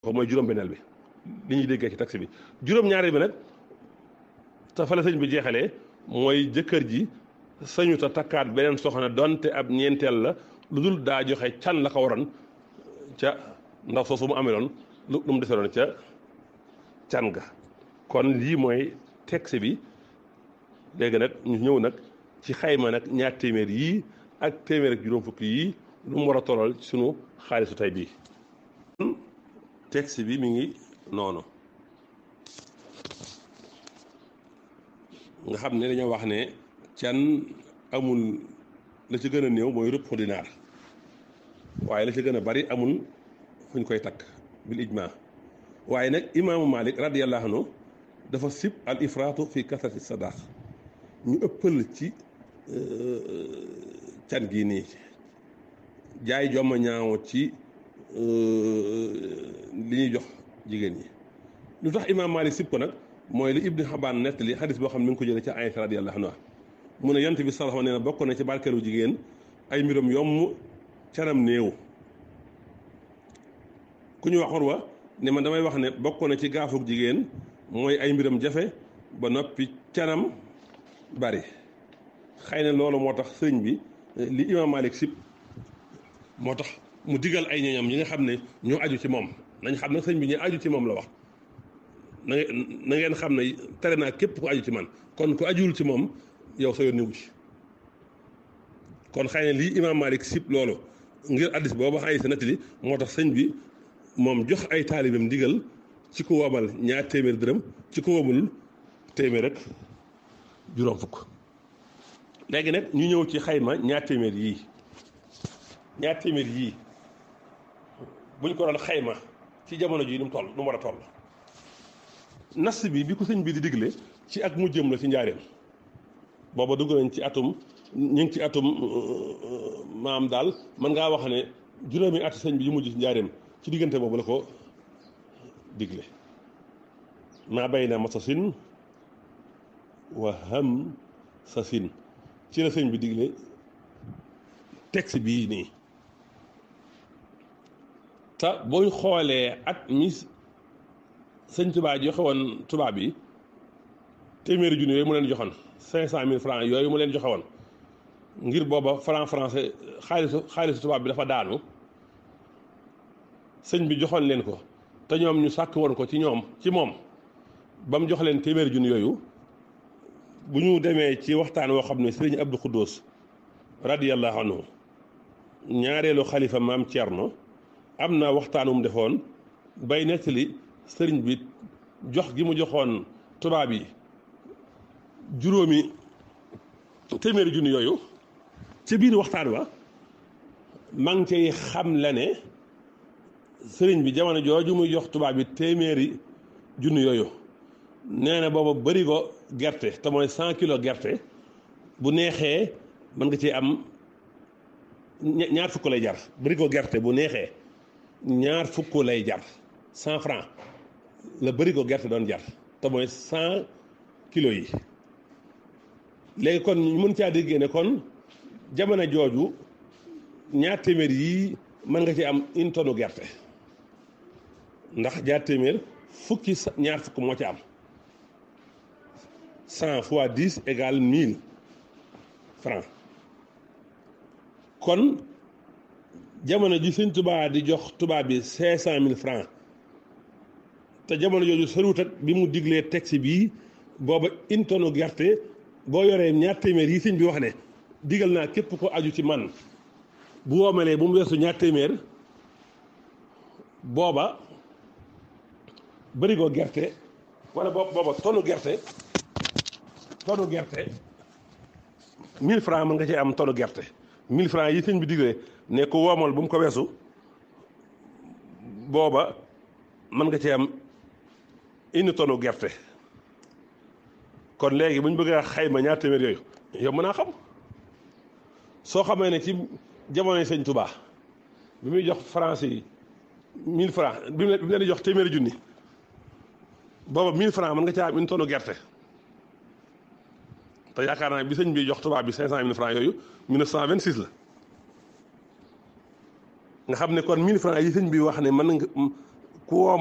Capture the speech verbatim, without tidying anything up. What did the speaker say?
ko mooy juróom-benneel bi li ñuy déggee ci taxi bi juróom-ñaareel bi nag te fa la sëñ bi jeexalee mooy jëkkër ji sañu ta takkaat beneen soxna donte ab ñeenteel la lu dul daa joxe can la ko waroon ca ndax soosu mu ameloon lu lu mu deseloon ca can ga kon lii mooy taxi bi léegi nag ñu ñëw nag ci xayma nag ñaar téeméer yii ak téeméer ak juróom fukki yii lu mu war a tolal ci sunu xaalisu tey bii texte bi mi ngi noonu nga xam ne dañoo wax ne can amul la ci gën a néew mooy rëpp dinaar waaye la ci gën a bari amul fu ñu koy takk bil ijma waaye nag imaamu Malik radiyallahu anhu dafa sib al ifraatu fi kasrati sadaq ñu ëppal ci can gi nii jaay jomma ñaaw ci li ñuy jox jigéen ñi lu tax imaam Maalik sib ko nag mooy li Ibnu Xabaan nettali xadis boo xam ne mi ngi ko jëlee ca Aysa radiyallaahu anha mu ne yonent bi sallallaahu alayhi wa sallam nee na bokk na ci barkeelu jigéen ay mbiram yomb canam néew ku ñu wax Urwa ne man damay wax ne bokk na ci gaafug jigéen mooy ay mbiram jafe ba noppi canam bari xëy na loolu moo tax sëriñ bi li imaam Maalik sib moo tax mu digal ay ñoñam ñi nga xam ne ñoo aju ci moom nañ xam ne sëñ bi ñu aju ci moom la wax na na ngeen xam ne tere naa képp ku aju ci man kon ku ajuwul ci moom yow sa yoon niwu ci kon xëy na lii imaam Malik sib loolu ngir addis boobu ay sa nettali moo tax sëñ bi moom jox ay taalibam ndigal ci ku wobal ñaar téeméer dërëm ci ku wobul téeméer rek juróom fukk léegi nag ñu ñëw ci xayma ñaar téeméer yii ñaar téeméer yii buñ ko doon xayma ci jamono ji nu mu toll nu mu war a toll nas bi bi ko sëñ bi di digle ci ak mu jëm la ci njaareem booba dugg nañ ci atum ñu ngi ci atum maam daal mën ngaa wax ne juróomi at sëñ bi yu mujj ci njaareem ci diggante boobu la ko digle maa bay na masasin wa ham sasin ci la sëñ bi digle texte bii nii te boo xoolee at mi sëñ Tuubaa joxe woon tubaab bi téeméeri junni yooyu mu leen joxoon cinq cent mille francs yooyu mu leen joxe woon ngir booba franc français xaalisu xaalisu tubaab bi dafa daanu sëñ bi joxoon leen ko te ñoom ñu sàkk woon ko ci ñoom ci moom ba mu jox leen téeméeri junni yooyu bu ñu demee ci waxtaan woo xam ne sëriñ Abdou Khoudous radiyallahu anhu ñaareelu xalifa maam Thierno am na waxtaan wu mu defoon bay nettali sëriñ bi jox gi mu joxoon tubaab yi juróomi téeméeri junni yooyu ci biir waxtaan wa maa ngi cay xam la ne sëriñ bi jamono jooju muy jox tubaab yi téeméeri junni yooyu nee na booba bëri ko gerte te mooy cent kilos gerte bu neexee mën nga ci am ñaar fukk lay jar bëri ko gerte bu neexee ñaar fukk lay jar cent franc la bëri ko gerte doon jar te mooy cent kilos yi léegi kon ñu mën caa déggee ne kon jamono jooju ñaar téeméer yii mën nga ci am une tonne gerte ndax ñaar téeméer fukki ñaar fukk moo ci am cent fois dix égale mille francs kon jamono ji sëñ Tuubaa di jox tubaab bi cinq cent mille francs te jamono jooju soriwut ak bi mu diglee texte bii booba une tonne gerte boo yoree ñaar téeméer yi sëñ bi wax ne digal naa képp ko aju ci man bu woomalee bu mu weesu ñaar téeméer booba bëri ko gerte wala booba tonne gerte tonne gerte mille francs mën nga ci am tonne gerte mille francs yi sëñ bi diglee ne ko woomal bu mu ko weesu booba mën nga ci am une tonne gerte kon léegi bu ñu bëgg a xayma ñaar téeméer yooyu yow mën naa xam soo xamee ne ci jamonoy sëñ Touba bi muy jox français yi mille francs bi mu leen di jox téeméeri junni booba mille francs mën nga ci am une tonne gerte te yaakaar naa bi sëñ bi jox tubaab bi cinq cent mille francs yooyu mille neuf cent vingt-six la nga xam ne kon mille francs yi sëñ bi wax ne mën nga ku woo